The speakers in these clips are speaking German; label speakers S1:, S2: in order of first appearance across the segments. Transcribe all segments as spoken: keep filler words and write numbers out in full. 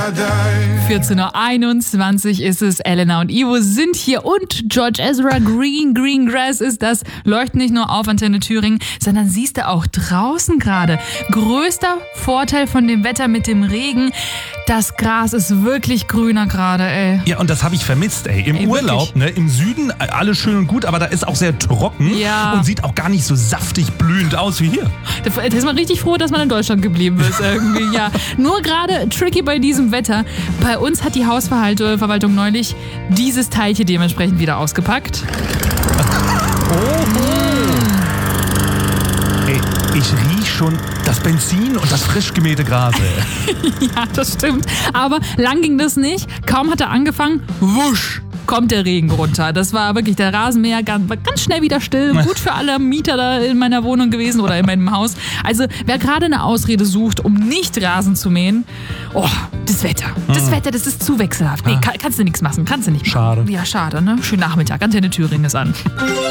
S1: vierzehn Uhr einundzwanzig ist es. Elena und Ivo sind hier und George Ezra. Green, Green Grass ist das. Leuchtet nicht nur auf Antenne Thüringen, sondern siehst du auch draußen gerade. Größter Vorteil von dem Wetter mit dem Regen, das Gras ist wirklich grüner gerade, ey.
S2: Ja, und das habe ich vermisst, ey. Im
S1: ey,
S2: Urlaub, ne, im Süden, alles schön und gut, aber da ist auch sehr trocken
S1: ja.
S2: und sieht auch gar nicht so saftig blühend aus wie hier.
S1: Da ist man richtig froh, dass man in Deutschland geblieben ist irgendwie, ja. Nur gerade tricky bei diesem Wetter. Bei uns hat die Hausverwaltung neulich dieses Teil hier dementsprechend wieder ausgepackt.
S2: Oh, oh. Ey, ich riech schon das Benzin und das frisch gemähte Gras.
S1: Ja, das stimmt. Aber lang ging das nicht. Kaum hat er angefangen, wusch, kommt der Regen runter. Das war wirklich der Rasenmäher ganz, ganz schnell wieder still. Gut für alle Mieter da in meiner Wohnung gewesen oder in meinem Haus. Also wer gerade eine Ausrede sucht, um nicht Rasen zu mähen, oh, das Wetter. Das Wetter, das ist zu wechselhaft. Nee, kann, kannst du nichts machen. Kannst du nicht machen.
S2: Schade.
S1: Ja, schade, ne? Schönen Nachmittag. Antenne Thüringen ist an.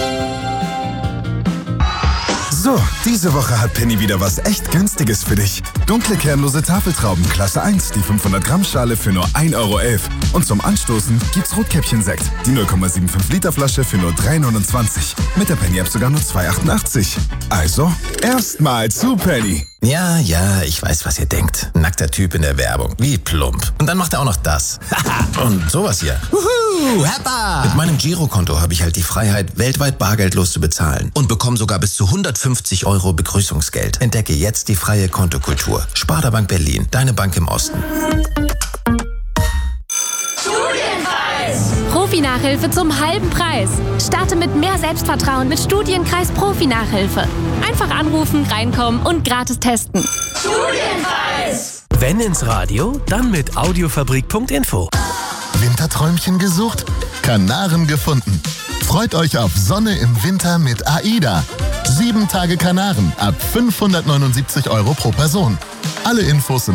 S3: So, diese Woche hat Penny wieder was echt Günstiges für dich. Dunkle kernlose Tafeltrauben Klasse eins, die fünfhundert Gramm Schale für nur ein Euro elf. Und zum Anstoßen gibt's Rotkäppchen-Sekt, die null Komma fünfundsiebzig Liter Flasche für nur drei neunundzwanzig. Mit der Penny-App sogar nur zwei achtundachtzig. Also, erstmal zu Penny.
S4: Ja, ja, ich weiß, was ihr denkt. Nackter Typ in der Werbung. Wie plump. Und dann macht er auch noch das. Und sowas hier. Wuhu, Heppa! Mit meinem Girokonto habe ich halt die Freiheit, weltweit bargeldlos zu bezahlen. Und bekomme sogar bis zu hundertfünfzig Euro Begrüßungsgeld. Entdecke jetzt die freie Kontokultur. Sparda Bank Berlin, deine Bank im Osten.
S5: Profi-Nachhilfe zum halben Preis. Starte mit mehr Selbstvertrauen mit Studienkreis Profi-Nachhilfe. Einfach anrufen, reinkommen und gratis testen.
S6: Studienkreis! Wenn ins Radio, dann mit audiofabrik punkt info.
S3: Winterträumchen gesucht? Kanaren gefunden. Freut euch auf Sonne im Winter mit AIDA. Sieben Tage Kanaren ab fünfhundertneunundsiebzig Euro pro Person. Alle Infos